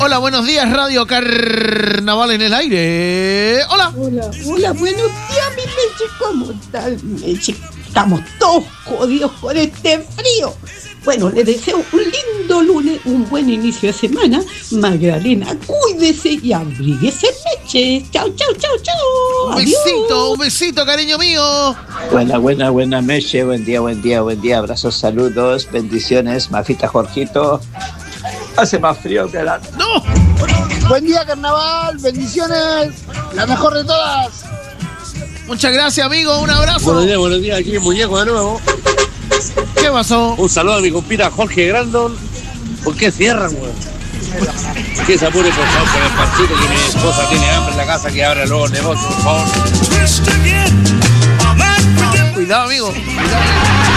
Hola, buenos días, Radio Carnaval en el aire. Hola. Hola, buenos días, mi Meche, ¿cómo están, Meche? Estamos todos jodidos con este frío. Bueno, les deseo un lindo lunes, un buen inicio de semana. Magdalena, cuídese y abríguese, Meche. Chau, chau, chau, chau. Un besito, cariño mío. Buena, Meche. Buen día. Abrazos, saludos, bendiciones. Mafita, Jorgito. Hace más frío que la... ¡No! Buen día, carnaval. Bendiciones. La mejor de todas. Muchas gracias, amigo. Un abrazo. Buenos días. Aquí en Muñeco de nuevo. ¿Qué pasó? Un saludo a mi compita Jorge Grandon. ¿Por qué cierran, weón? Que se apure, por favor, con el panchito, que mi esposa tiene hambre en la casa, que abra luego el negocio, por favor. Cuidado, amigo. Cuidado.